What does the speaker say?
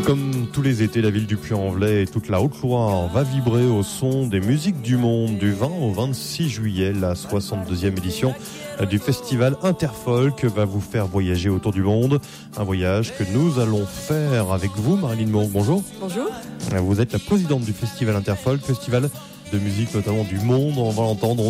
Comme tous les étés, la ville du Puy-en-Velay et toute la Haute-Loire va vibrer au son des musiques du monde du 20 au 26 juillet. La 62e édition du festival Interfolk va vous faire voyager autour du monde. Un voyage que nous allons faire avec vous, Marilyn Mourgue. Bonjour. Bonjour. Vous êtes la présidente du festival Interfolk, festival de musique notamment du monde, on va l'entendre.